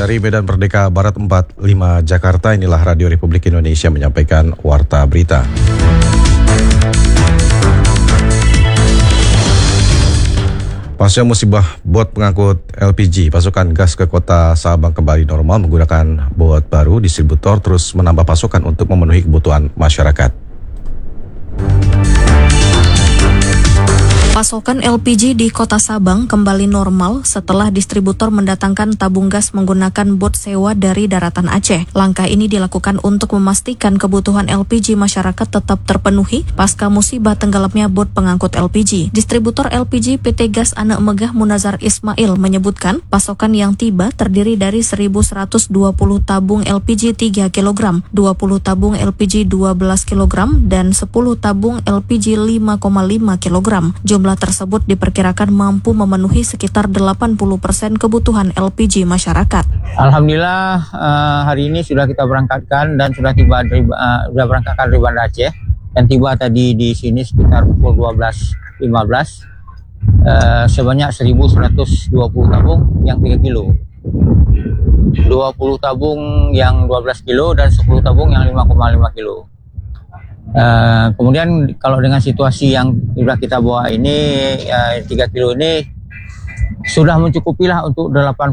Dari Medan Merdeka Barat 45 Jakarta, inilah Radio Republik Indonesia menyampaikan Warta Berita. Pasca musibah bot pengangkut LPG, pasokan gas ke kota Sabang kembali normal menggunakan bot baru. Distributor terus menambah pasokan untuk memenuhi kebutuhan masyarakat. Pasokan LPG di Kota Sabang kembali normal setelah distributor mendatangkan tabung gas menggunakan bot sewa dari daratan Aceh. Langkah ini dilakukan untuk memastikan kebutuhan LPG masyarakat tetap terpenuhi pasca musibah tenggelamnya bot pengangkut LPG. Distributor LPG PT Gas Anak Megah Munazar Ismail menyebutkan pasokan yang tiba terdiri dari 1.120 tabung LPG 3 kg, 20 tabung LPG 12 kg, dan 10 tabung LPG 5,5 kg. Jumlah tersebut diperkirakan mampu memenuhi sekitar 80% kebutuhan LPG masyarakat. Alhamdulillah hari ini sudah kita berangkatkan dan sudah berangkatkan dari Bandar Aceh dan tiba tadi di sini sekitar pukul 12.15 sebanyak 1.120 tabung yang 3 kilo, 20 tabung yang 12 kilo dan 10 tabung yang 5,5 kilo. Kemudian kalau dengan situasi yang sudah kita bawa ini 3 kilo ini sudah mencukupilah untuk 80%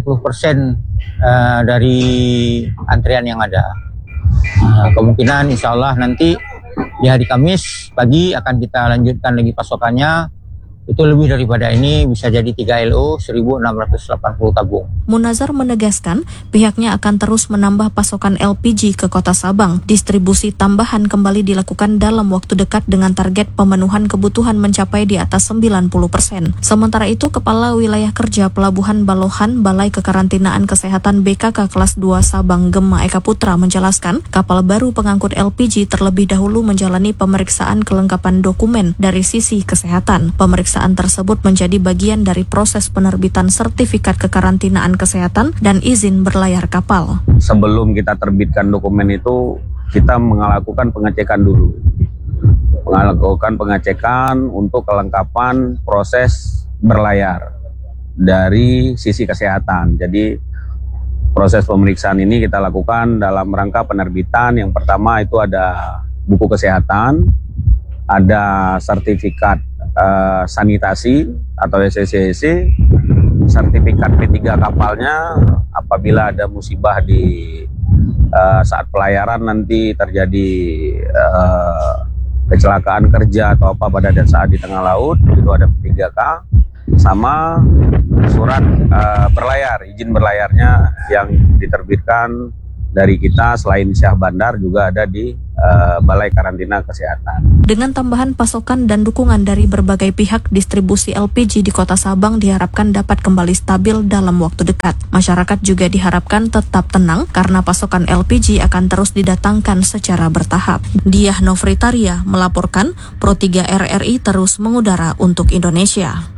dari antrian yang ada. Kemungkinan insya Allah nanti di hari Kamis pagi akan kita lanjutkan lagi pasokannya. Itu lebih daripada ini, bisa jadi 3 LO 1.680 tabung. Munazar menegaskan pihaknya akan terus menambah pasokan LPG ke Kota Sabang. Distribusi tambahan kembali dilakukan dalam waktu dekat dengan target pemenuhan kebutuhan mencapai di atas 90%. Sementara itu, Kepala Wilayah Kerja Pelabuhan Balohan Balai Kekarantinaan Kesehatan BKK Kelas 2 Sabang Gema Eka Putra menjelaskan kapal baru pengangkut LPG terlebih dahulu menjalani pemeriksaan kelengkapan dokumen dari sisi kesehatan. Pemeriksaan tersebut menjadi bagian dari proses penerbitan sertifikat kekarantinaan kesehatan dan izin berlayar kapal. Sebelum kita terbitkan dokumen itu, kita melakukan pengecekan dulu. Melakukan pengecekan untuk kelengkapan proses berlayar dari sisi kesehatan. Jadi proses pemeriksaan ini kita lakukan dalam rangka penerbitan. Yang pertama itu ada buku kesehatan, ada sertifikat sanitasi atau SSCC, sertifikat P3 kapalnya apabila ada musibah di saat pelayaran nanti terjadi kecelakaan kerja atau apa pada saat di tengah laut, itu ada P3K, sama surat berlayar, izin berlayarnya yang diterbitkan dari kita. Selain Syah Bandar juga ada di Balai Karantina Kesehatan. Dengan tambahan pasokan dan dukungan dari berbagai pihak, distribusi LPG di Kota Sabang diharapkan dapat kembali stabil dalam waktu dekat. Masyarakat juga diharapkan tetap tenang karena pasokan LPG akan terus didatangkan secara bertahap. Diah Novritaria melaporkan, Pro 3 RRI terus mengudara untuk Indonesia.